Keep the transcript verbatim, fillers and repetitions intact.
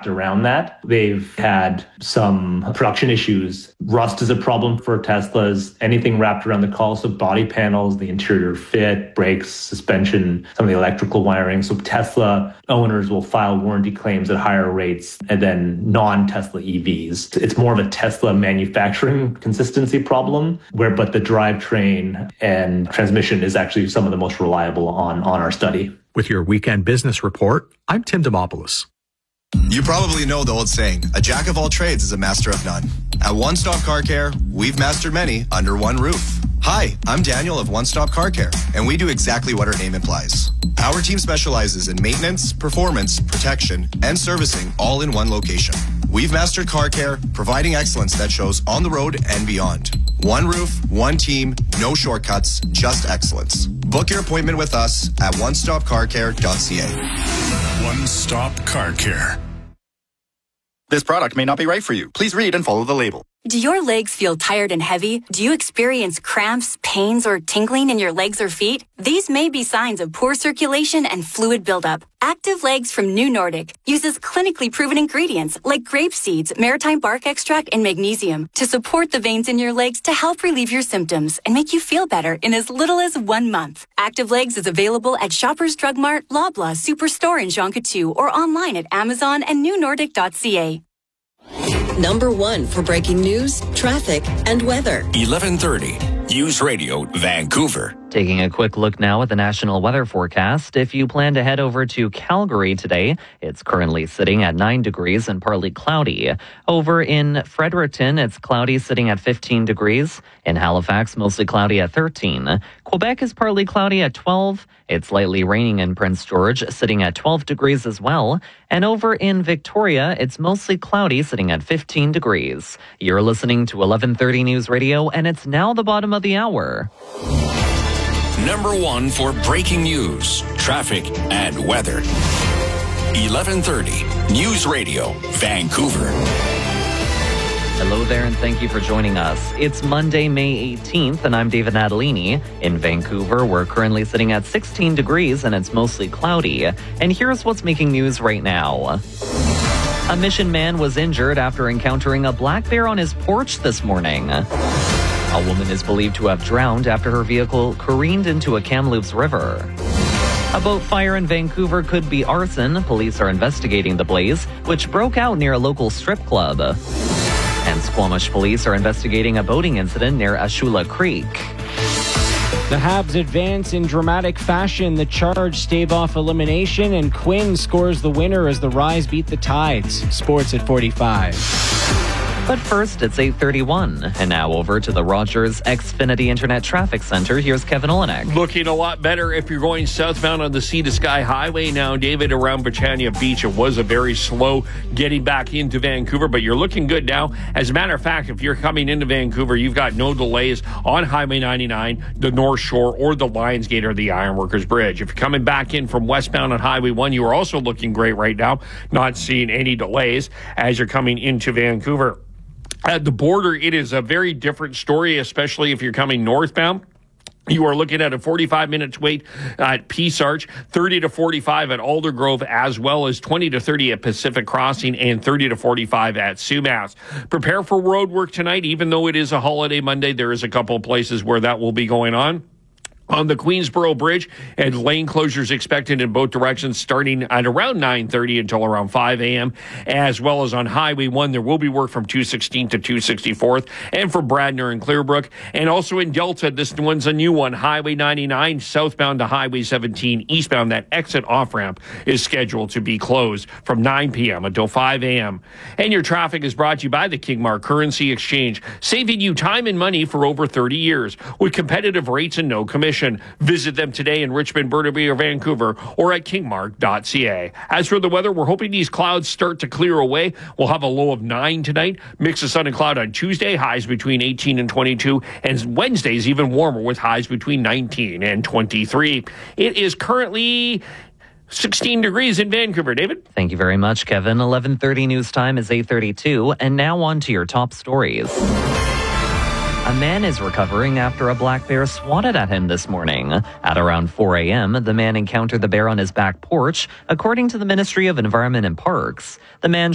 wrapped around that. They've had some production issues. Rust is a problem for Teslas. Anything wrapped around the call, so body panels, the interior fit, brakes, suspension, some of the electrical wiring. So Tesla owners will file warranty claims at higher rates and then non-Tesla E Vs. It's more of a Tesla manufacturing consistency problem, where but the drivetrain and transmission is actually some of the most reliable on, on our study. With your Weekend Business Report, I'm Tim Demopoulos. You probably know the old saying, a jack of all trades is a master of none. At One Stop Car Care, we've mastered many under one roof. Hi, I'm Daniel of One Stop Car Care, and we do exactly what our name implies. Our team specializes in maintenance, performance, protection, and servicing all in one location. We've mastered car care, providing excellence that shows on the road and beyond. One roof, one team, no shortcuts, just excellence. Book your appointment with us at one stop car care dot c a. One Stop Car Care. This product may not be right for you. Please read and follow the label. Do your legs feel tired and heavy? Do you experience cramps, pains, or tingling in your legs or feet? These may be signs of poor circulation and fluid buildup. Active Legs from New Nordic uses clinically proven ingredients like grape seeds, maritime bark extract, and magnesium to support the veins in your legs to help relieve your symptoms and make you feel better in as little as one month. Active Legs is available at Shoppers Drug Mart, Loblaw, Superstore, and Jean Coutu, or online at Amazon and new nordic dot c a. Number one for breaking news, traffic, and weather. eleven thirty, News Radio, Vancouver. Taking a quick look now at the national weather forecast. If you plan to head over to Calgary today, it's currently sitting at nine degrees and partly cloudy. Over in Fredericton, it's cloudy, sitting at fifteen degrees. In Halifax, mostly cloudy at thirteen. Quebec is partly cloudy at twelve. It's lightly raining in Prince George, sitting at twelve degrees as well. And over in Victoria, it's mostly cloudy, sitting at fifteen degrees. You're listening to eleven thirty News Radio, and it's now the bottom of the hour. Number one for breaking news, traffic, and weather. eleven thirty, News Radio, Vancouver. Hello there, and thank you for joining us. It's Monday, May eighteenth, and I'm David Natalini. In Vancouver, we're currently sitting at sixteen degrees, and it's mostly cloudy. And here's what's making news right now. A Mission man was injured after encountering a black bear on his porch this morning. A woman is believed to have drowned after her vehicle careened into a Kamloops river. A boat fire in Vancouver could be arson. Police are investigating the blaze, which broke out near a local strip club. And Squamish police are investigating a boating incident near Ashula Creek. The Habs advance in dramatic fashion. The Charge stave off elimination, and Quinn scores the winner as the Rise beat the Tides. Sports at forty-five. But first, it's eight thirty-one. And now over to the Rogers Xfinity Internet Traffic Center. Here's Kevin Olenek. Looking a lot better if you're going southbound on the Sea to Sky Highway now, David, around Britannia Beach. It was a very slow getting back into Vancouver, but you're looking good now. As a matter of fact, if you're coming into Vancouver, you've got no delays on Highway ninety-nine, the North Shore, or the Lions Gate or the Ironworkers Bridge. If you're coming back in from westbound on Highway one, you are also looking great right now, not seeing any delays as you're coming into Vancouver. At the border, it is a very different story, especially if you're coming northbound. You are looking at a forty-five minutes wait at Peace Arch, thirty to forty-five at Aldergrove, as well as twenty to thirty at Pacific Crossing and thirty to forty-five at Sumas. Prepare for road work tonight. Even though it is a holiday Monday, there is a couple of places where that will be going on. On the Queensboro Bridge, and lane closures expected in both directions starting at around nine thirty until around five a.m., as well as on Highway one, there will be work from two sixteenth to two sixty-fourth, and for Bradner and Clearbrook. And also in Delta, this one's a new one, Highway ninety-nine, southbound to Highway seventeen, eastbound. That exit off-ramp is scheduled to be closed from nine p.m. until five a.m. And your traffic is brought to you by the Kingmark Currency Exchange, saving you time and money for over thirty years with competitive rates and no commission. Visit them today in Richmond, Burnaby, or Vancouver, or at kingmark dot c a. As for the weather, we're hoping these clouds start to clear away. We'll have a low of nine tonight, mix of sun and cloud on Tuesday, highs between eighteen and twenty-two, and Wednesday's even warmer with highs between nineteen and twenty-three. It is currently sixteen degrees in Vancouver. David? Thank you very much, Kevin. eleven thirty news time is eight thirty-two, and now on to your top stories. A man is recovering after a black bear swatted at him this morning. At around four a.m., the man encountered the bear on his back porch, according to the Ministry of Environment and Parks. The man